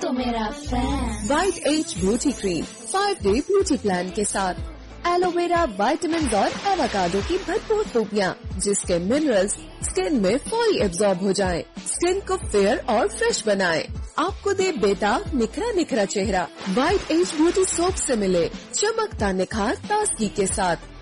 तो मेरा fan. White as beauty cream 5-डे beauty plan के साथ एलोवेरा, विटामिन और एवोकाडो की भरपूर खूबियाँ, जिसके मिनरल्स स्किन में फौरी एब्जॉर्ब हो जाएं, स्किन को फेयर और फ्रेश बनाएं, आपको दे बेताब निखरा निखरा चेहरा। वाइट एज ब्यूटी सोप से मिले चमकता निखार ताजगी के साथ।